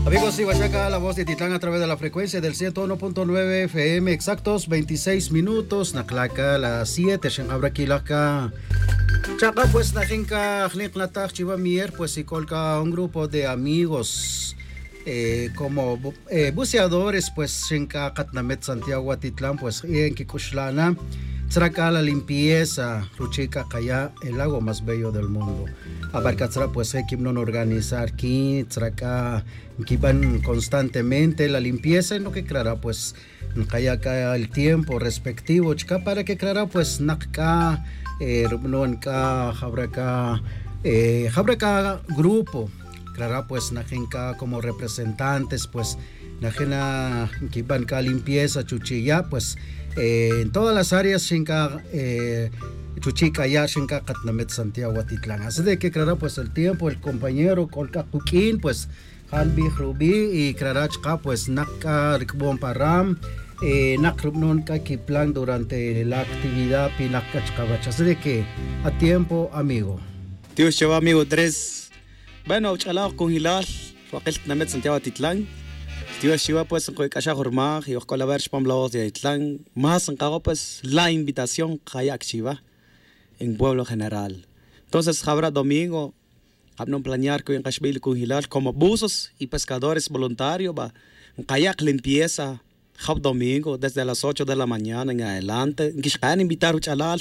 Amigos, y Huachaca, la voz de Titlán a través de la frecuencia del 101.9 FM, exactos 26 minutos, Naclaca, las 7, Shenhabrakilaka. Chaca, pues, Najinka, Jniklatach, Chivamier, pues, y colca un grupo de amigos como buceadores, pues, Shenka, Katnamet, Santiago, Titlán, pues, en Kikushlana. Traca la limpieza, Ruchica Kaya, el lago más bello del mundo. Abarcatra pues equipnon organizar aquí, traca que van constantemente la limpieza en lo que clara pues Kaya el tiempo respectivo, chica para que clara pues nakka rubnonka jabraka grupo, clara pues najenka como representantes pues najena que van ka limpieza chuchilla pues en todas las áreas Shinka Chuchica ya Shinka Katnamet Santiago Titlán. Así de que claro pues el tiempo, el compañero Colca Kukin, pues Hanbi Rubi y Clarachka pues Naka Rikbon Param Nakrubnon Kakiplan durante la actividad Pinakachkabacha. Así de que a tiempo amigo. Tío Chava amigo 3. Bueno, chalao con Hilal, Wakil Katnamet Santiago Titlán. Tío Shiva pues en Kasha Hormag y Ocola Verge Pamblaos de Itlán, más en cago pues la invitación Kayak Shiva en pueblo general. Entonces habrá domingo, hablan planear que en Kashbil con Hilal como buzos y pescadores voluntarios va en kayak limpieza, hab domingo desde las 8 de la mañana en adelante. Kishkan invitar uchalal,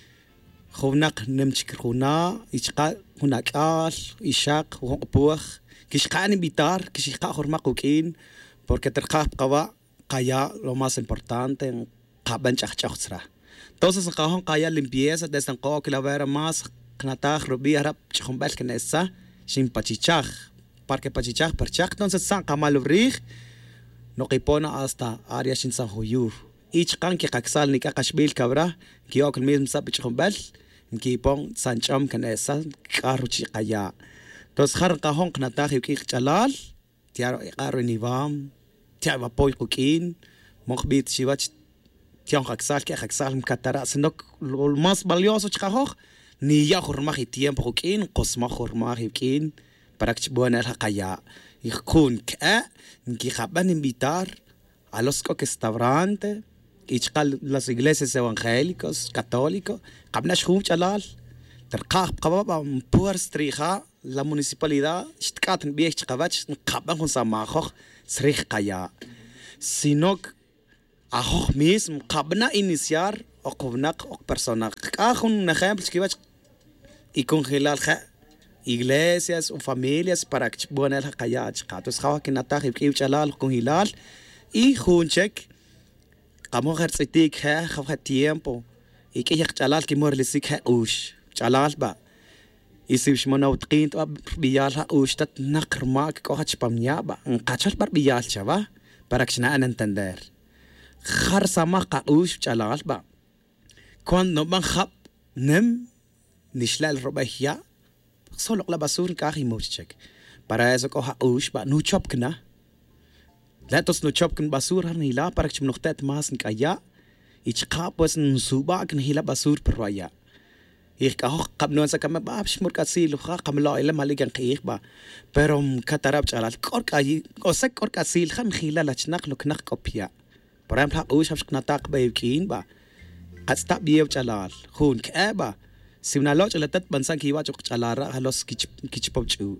Hovnak nemchikruna, Ichka Hunakal, Ishak, Puach, Kishkan invitar, Kishka Hormakukin. Porque terkap kawa kaya lo más importante en kaban chachachra. Entonces en cajón kaya limpieza desde en que la vera más knataj rubi harap chumbel que nessa sin pachichaj. Parque pachichaj perchaj entonces san kamal brig no kipona hasta área sin San Huyur. Ich kan que kaksal ni kakashbil kabra que yo con mismo sap chumbel que pon san cham que nessa karuchi kaya. Entonces har cajón knataj y chalal tiaro iqaro nivam tiaba poy kukin mokhbit shiwach tian haksal que haksal mkatara senok lo más valioso chkahoj ni ya hormaj tiempo kukin qosma hormaj kukin para que buena la kaya y kun que ni haban invitar a los restaurantes y las iglesias evangélicos católicos qabnash khum chalal terqaq qababa pur striha la municipalidad shtkat biech chqabach qaban con samajoj srih kaya sino ajo mismo qabna iniciar o qobnak o persona un ejemplo que y congelar iglesias o familias para que buena la kaya chqatos khawa que nataj y chalal congelar y junchek qamo herzitik khawa tiempo y que chalal que morlisik ush chalal ba y si shmona utqint biyalha ushtat nakrmak kohach pamnyaba qachal bar biyal chava para que na entender khar samaqa ush chalal ba cuando ban khab nem nishlal robahia solo la basura kahi mochek para eso coja ush ba no chopkna latos no chopkn basura ni la para que mnohtet mas kaya y chqa pues suba kan hila basur perwaya ich auch qabnon sa kam babsh murkasil kha qamla ila maligan qiq ba pero katarab chalal korkai o sa korkasil kham khila la chnaq lo knaq kopia por ejemplo ush habsh knataq ba ykin ba qasta biyew chalal khun ka ba simna lo chalatat bansan ki wa chok chalara halos kichpopchu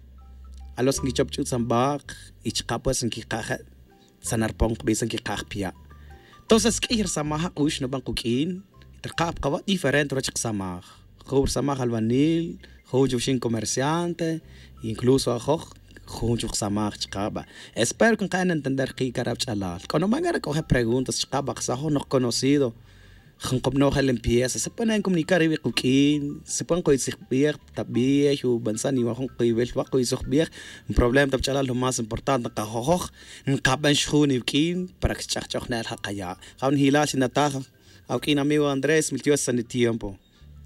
alos kichpopchu sambaq ich qapas ki qaha sanarpong bisan ki qaqpia entonces kir samaha ush no bankukin terqab qawa diferente rochik samah khur samah albanil khujushin sin comerciante incluso ajoj khujux samah chqaba espero que can entender qi karab chalal cuando mangara coge preguntas chqaba sajo no conocido khanqobno limpieza se pueden comunicar y kukin se pueden coincir tabie u bansan y wajun qibel wa coincir un problema tab chalal lo más importante qajoj nqaban shkhuni kin para que chachchna al haqaya qawn hilal sinataha aquí amigo Andrés miltió en el tiempo.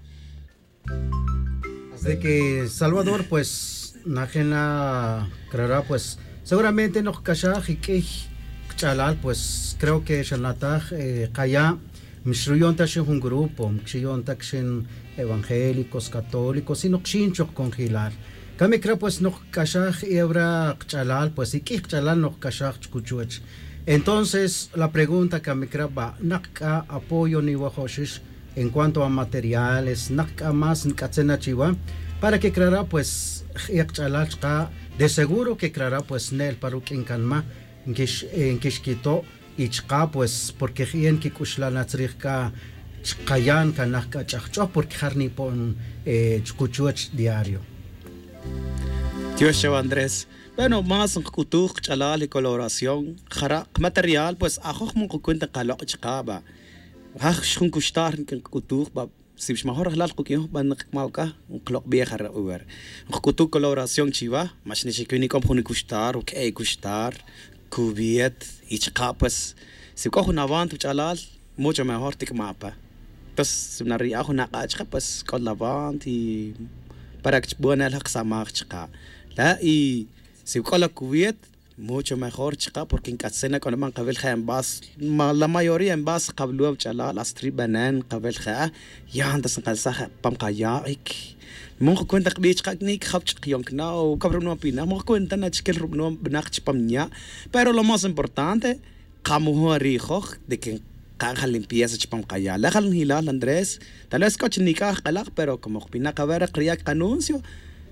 Así que Salvador pues najena creerá pues seguramente no kasha que chalal pues creo que shalata kaya mishruyon tashin un grupo mishruyon tashin evangélicos católicos sino chincho congelar Kamikra pues no kashaj hebra chalal, pues y que chalal no kashaj chuchuch. Entonces la pregunta Kamikra va, naka apoyo ni wahoshish en cuanto a materiales, naka más nkatsena chiwa, para que creará pues chalal de seguro que creará pues nel paruk en kanma en kishkito y chka pues porque hien kikushla natsrika chkayan kanaka chachcho porque harni pon chuchuch diario. Tío Andrés, bueno, más un kutuj chalal y coloración, jara material, pues ajo mon kukunta kalo chkaba. Ach shun kustar kutuj ba si mejor halal kukiyo ban mauka un clock vieja over. Kutuj coloración chiva, mas ni shikuni kom khuni kustar o kay kustar, kubiet y chka pues si cojo una avant chalal mucho mejor tik mapa. Entonces una ria una chka pues con la avant y para que buena el haqsamach chka. La y si cola Kuwait mucho mejor chica porque en Katsena cuando man قبل خيام باص la mayoría en باص قبلوا بجلا la street banan قبل خا يا انت سنقصها بام قياك ممكن كنت قبيش قنيك خبش قيونكنا وكبرنا بينا ممكن كنت انا تشكل ربنا بناقش بامنيا pero lo más importante como rijo de que caja limpieza chpam qaya la khal hilal Andrés tal vez coche nikah qalaq pero como bina qabara qriyak anuncio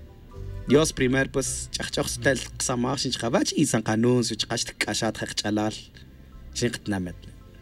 Dios primer pues chachach tel qsamach sin khabach isan anuncio chaqash kashat khchalal sin qtnamet.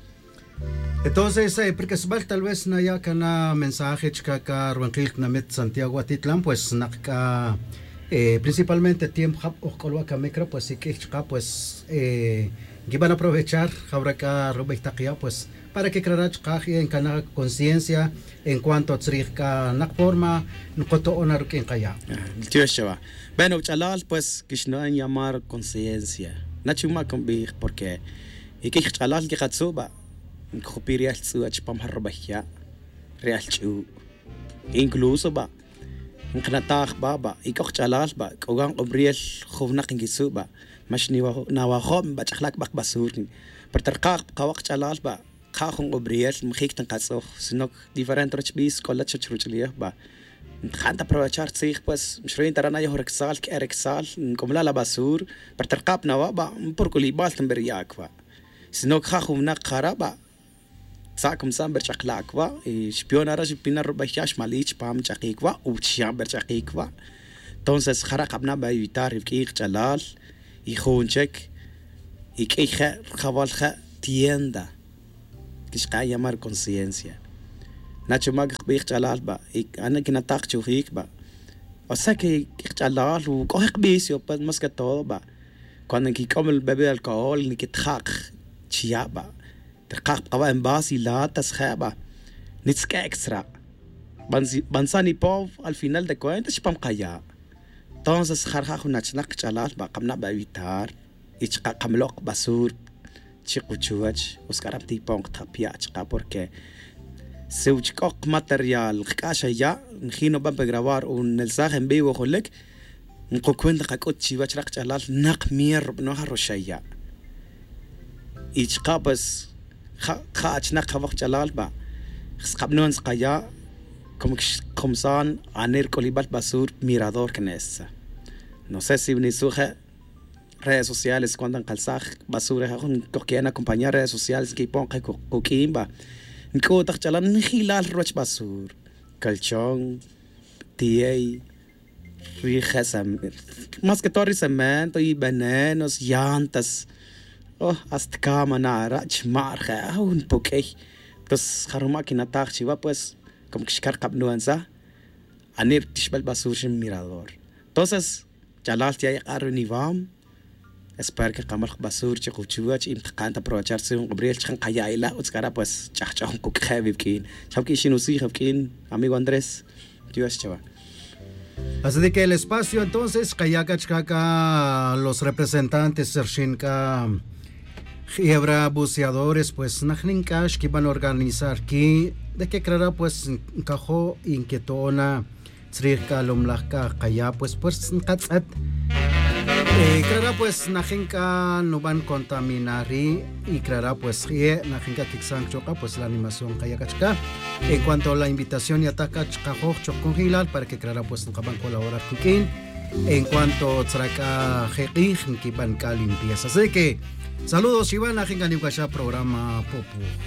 Entonces, porque tal vez no haya kana mensaje chaka ruanqil qnamet Santiago Atitlán pues naqka principalmente tiempo oqolwa kamekra pues sí que pues que van a aprovechar habraka rubaitaqiya pues para que crear en kana conciencia en cuanto a tsrika nakforma nqoto onar ken qaya. Tío Shaba. Bueno, chalal pues kishno en llamar conciencia. Nachuma conbig porque y que chalal que qatsuba nqopiria tsuach pam harbahya real chu incluso ba nqnataq baba ikoch chalal ba kogan obriel khovna qingisuba mashni wa nawahom ba chakhlak bak basur perterqaq qawaq chalal ba خاخون قبريال مخيك تنقصو سنوك ديفرنت روش بيس كلها تشروش ليه با خانتا بروتشار تسيخ بس مشروين ترانا يهورك سال كأرك سال نكملا لباسور برترقاب نوا با مبركولي بالتن برياك با سنوك خاخون ناق خرابا ساكم سام برشاقلاك با شبيونا راج بينا رباياش ماليش بام شاقيك با وشيام برشاقيك با entonces خرقبنا با يويتار يبكيخ جلال يخونشك يكيخ خوالخ tienda que está llamar conciencia. Nacho mag big chalal ba, ana que natak chuhik ba. O sea que chalal o coge bisio pues más que todo ba. Cuando que come el bebé alcohol ni que trak chia ba. Trak qaba en base la taskhaba. Nitska extra. Bansani pov al final de cuentas chpam qaya. Entonces kharha khunachnak chalal ba qamna ba evitar y qamloq basur chiquchuach uskarap tipong tapia chica porque se uchcoq material qasha ya ngino ba grabar un mensaje en vivo holek nqokwenda qakot chiwach raq chalal naq mier no haroshaya y chica pues khachna qawaq chalal ba qhabnon qaya como komsan aner kolibal basur mirador knesa no sé si unisuja redes sociales cuando calzaj basura con coquean acompañar redes sociales que pon que coquimba nko tachala nihilal roch basur calchón tiei rijesam más que todo cemento y venenos llantas oh hasta cama nara chmarja un poquej entonces haruma que natach va pues como que shkar qabnuanza anir tishbal basur shim mirador entonces jalal tiai arunivam espero que qamal basur chiquchuach imtqanta aprovechar un gabriel chan qayaila uskara pues chachon ku khabibkin chabki shinusi khabkin amigo Andrés Dios chava. Así de que el espacio entonces kayakachkaka los representantes sershinka Hebra buceadores pues najninkash que van a organizar aquí de que creará pues cajo inquietona tsrika lomlaka kaya pues qatsat creará pues najinka no van contaminari y creará pues najinka kiksanchoka pues la animación kayakachka en cuanto a la invitación y ataca cajo chocongilal para que creará pues nunca van a colaborar con en cuanto a limpieza. Así que saludos, Iván, a programa Popo.